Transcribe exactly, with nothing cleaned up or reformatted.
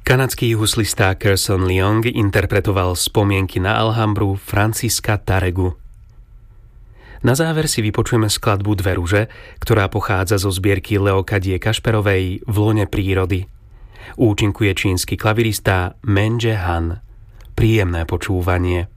Kanadský huslista Carson Leong interpretoval spomienky na Alhambru Francisca Tarregu. Na záver si vypočujeme skladbu Dve ruže, ktorá pochádza zo zbierky Leokadie Kašperovej V lone prírody. Účinkuje čínsky klavirista Men Je Han. Príjemné počúvanie.